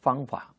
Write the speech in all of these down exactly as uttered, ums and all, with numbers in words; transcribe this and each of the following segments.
方法，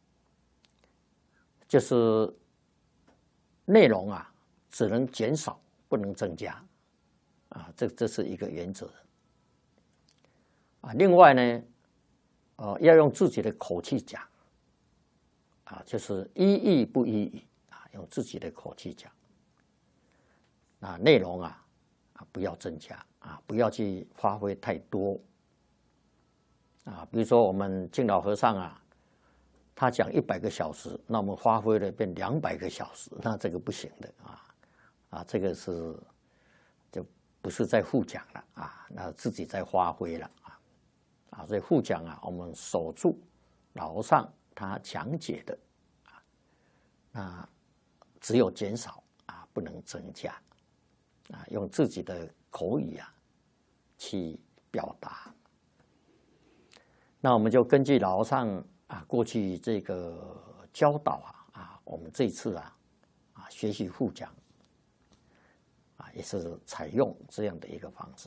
就是内容啊只能减少，不能增加啊，这这是一个原则啊。另外呢，呃，要用自己的口气讲啊，就是一意不一语啊，用自己的口气讲啊，内容啊啊不要增加啊，不要去发挥太多啊。比如说我们敬老和尚啊，他讲一百个小时，那我们发挥了变两百个小时，那这个不行的啊啊，这个是就不是在互讲了啊，那自己在发挥了啊啊，所以互讲啊，我们守住老和尚他讲解的啊，那只有减少啊，不能增加啊，用自己的口语啊去表达。那我们就根据老和尚啊过去这个教导啊啊，我们这次啊啊学习互讲啊，也是采用这样的一个方式。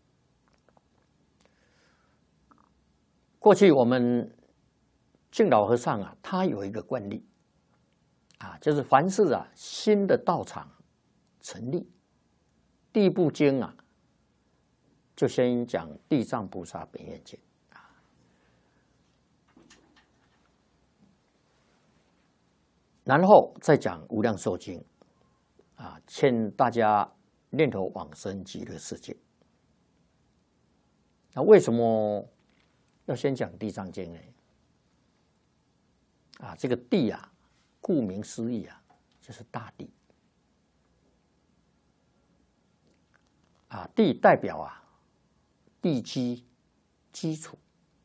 过去我们敬老和尚啊，他有一个惯例啊，就是凡是啊新的道场成立，第一部经啊，就先讲地藏菩萨本愿经啊，然后再讲无量寿经啊，劝大家念头往生极乐世界。那为什么要先讲地藏经呢？啊，这个地啊，顾名思义啊，就是大地。啊，地代表啊，地基基础。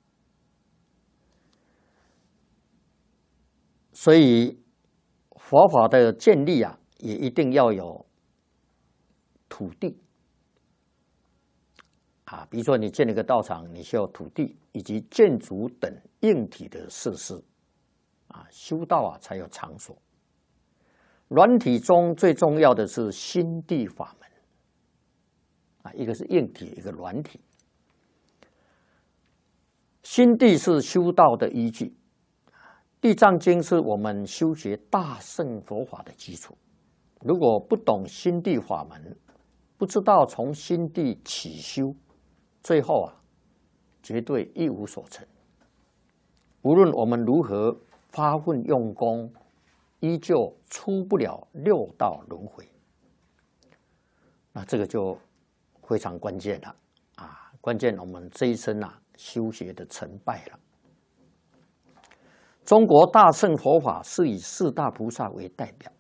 所以佛法的建立啊，也一定要有土地。啊，比如说你建了一个道场，你需要土地以及建筑等硬体的设施，啊，修道啊才有场所。软体中最重要的是心地法门，啊，一个是硬体，一个软体。心地是修道的依据，地藏经是我们修学大乘佛法的基础。如果不懂心地法门，不知道从心地起修，最后啊，绝对一无所成。无论我们如何发奋用功，依旧出不了六道轮回。那这个就非常关键了啊！关键我们这一生啊，修学的成败了。中国大乘佛法是以四大菩萨为代表，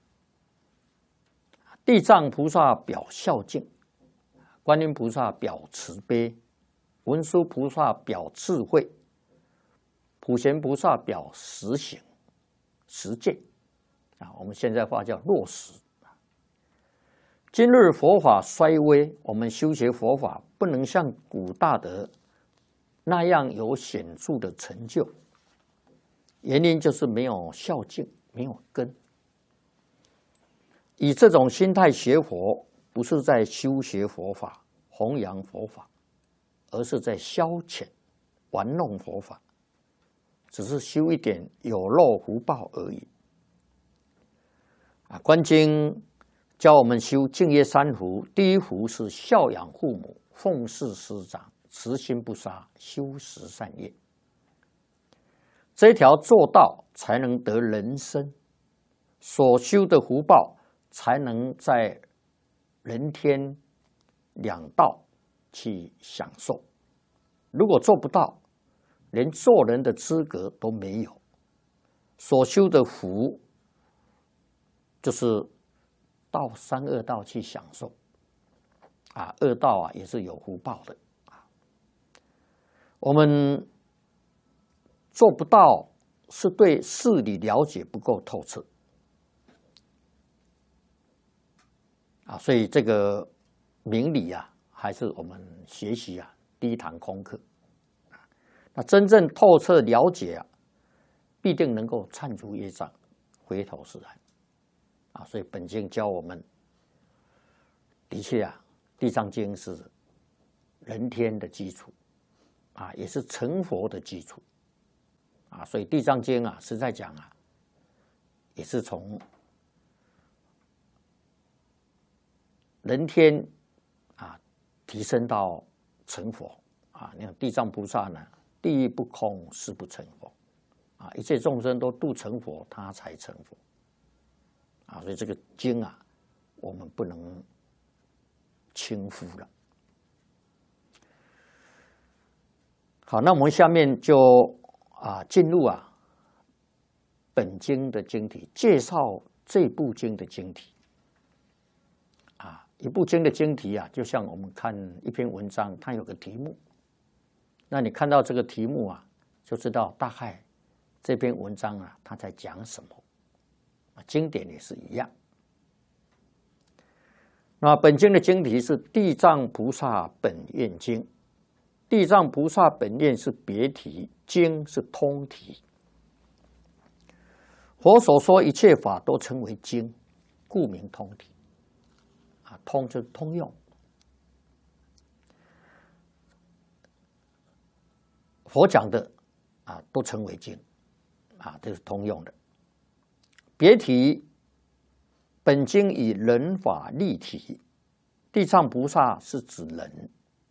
地藏菩萨表孝敬，观音菩萨表慈悲，文殊菩萨表智慧，普贤菩萨表实行实践啊，我们现在话叫落实。今日佛法衰微，我们修学佛法不能像古大德那样有显著的成就，原因就是没有孝敬，没有根。以这种心态学佛，不是在修学佛法、弘扬佛法，而是在消遣、玩弄佛法，只是修一点有漏福报而已。啊，观经教我们修净业三福，第一福是孝养父母、奉事师长、慈心不杀、修十善业。这条做到，才能得人生，所修的福报才能在人天两道去享受。如果做不到，连做人的资格都没有。所修的福，就是到三恶道去享受啊，恶道啊也是有福报的啊。我们做不到，是对事理了解不够透彻啊，所以这个明理啊，还是我们学习啊第一堂功课。那真正透彻了解啊，必定能够忏除业障，回头是岸啊。所以本经教我们，的确啊，地藏经是人天的基础啊，也是成佛的基础啊，所以《地藏经》啊，实在讲啊，也是从人天啊提升到成佛啊。你看地藏菩萨呢，地狱不空，誓不成佛啊，一切众生都度成佛，他才成佛啊。所以这个经啊，我们不能轻忽了。好，那我们下面就啊进入啊本经的经题，介绍这部经的经题。啊，一部经的经题啊，就像我们看一篇文章，它有个题目，那你看到这个题目啊，就知道大概这篇文章啊，它在讲什么。经典也是一样。那本经的经题是《地藏菩萨本愿经》。地藏菩萨本愿是别题，经是通题。佛所说一切法都称为经，故名通题。啊，通就是通用。佛讲的啊，都称为经，啊，这是通用的。别题，本经以人法立题，地藏菩萨是指人。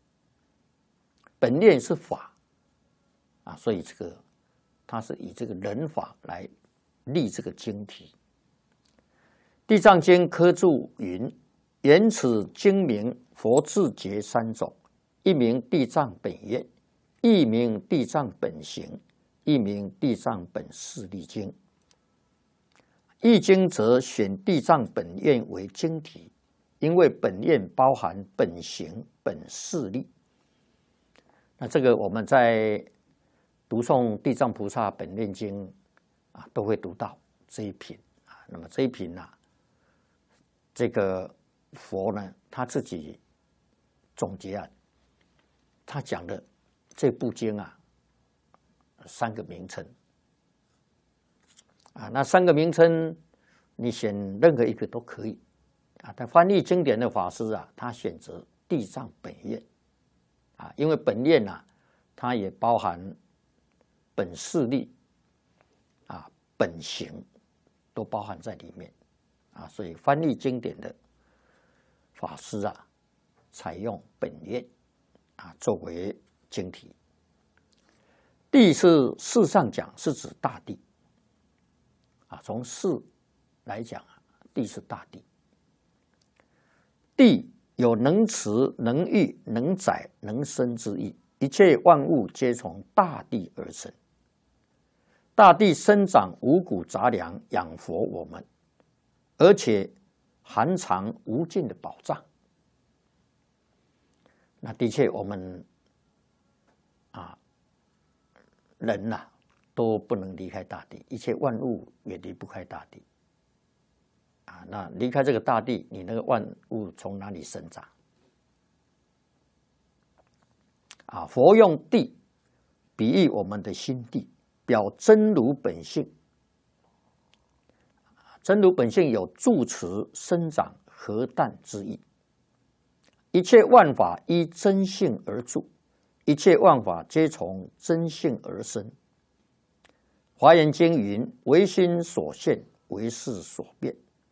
本愿是法啊，所以这个它是以这个人法来立这个经题。地藏经科注云：言此经名佛智觉三种，一名地藏本愿，一名地藏本行，一名地藏本誓力经。易经则选地藏本愿为经题，因为本愿包含本行、本誓力。那这个我们在读诵《地藏菩萨本愿经》啊，都会读到这一品啊。那么这一品呢、啊，这个佛呢他自己总结啊，他讲的这部经啊，三个名称啊，那三个名称你选任何一个都可以啊。但翻译经典的法师啊，他选择地藏本愿。啊，因为本愿啊，它也包含本誓力啊、本行，都包含在里面啊，所以翻译经典的法师啊，采用本愿啊作为经题。地是事上讲是指大地啊，从事来讲啊，地是大地，地。有能持、能御、能载、能生之意，一切万物皆从大地而生。大地生长五谷杂粮，养活我们，而且含藏无尽的宝藏。那的确，我们啊，人呐、啊，都不能离开大地，一切万物也离不开大地。啊，那离开这个大地，你那个万物从哪里生长？啊，佛用地比喻我们的心地，表真如本性。真如本性有住持、生长、和淡之意。一切万法依真性而住，一切万法皆从真性而生。华严经云：唯心所现，唯识所变。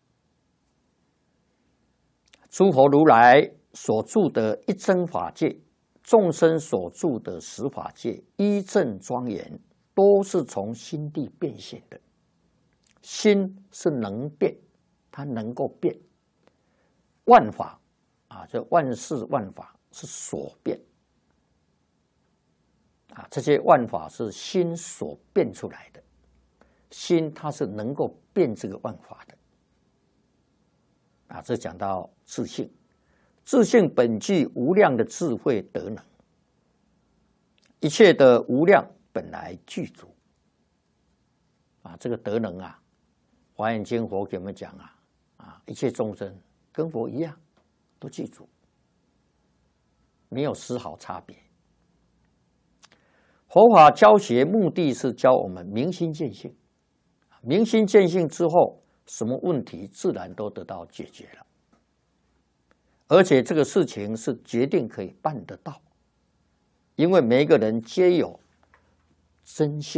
诸佛如来所住的一真法界，众生所住的十法界，一正庄严，都是从心地变现的。心是能变，它能够变。万法啊，这万事万法是所变啊，这些万法是心所变出来的。心它是能够变这个万法的。啊，这讲到自性，自性本具无量的智慧德能，一切的无量本来具足。啊，这个德能啊，《华严经》佛给我们讲啊，啊，一切众生跟佛一样，都具足，没有丝毫差别。佛法教学目的是教我们明心见性，明心见性之后，什么问题自然都得到解决了，而且这个事情是决定可以办得到，因为每一个人皆有真性。